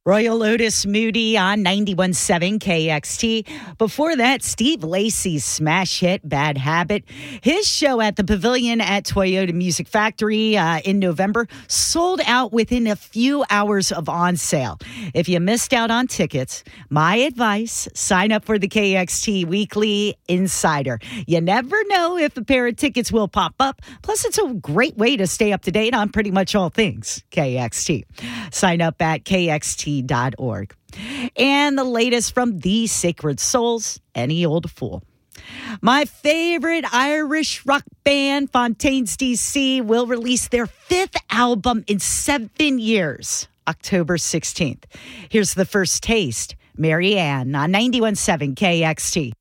Royal Otis Moody on 91.7 KXT. Before that, Steve Lacy's smash hit, Bad Habit. His show at the Pavilion at Toyota Music Factory in November sold out within a few hours of on sale. If you missed out on tickets, my advice, sign up for the KXT Weekly Insider. You never know if a pair of tickets will pop up. Plus, it's a great way to stay up to date on pretty much all things KXT. Sign up at KXT.org. And the latest from The Sacred Souls, Any Old Fool. My favorite Irish rock band, Fontaines DC, will release their 5th album in 7 years, October 16th. Here's the first taste, Mary Ann on 91.7 KXT.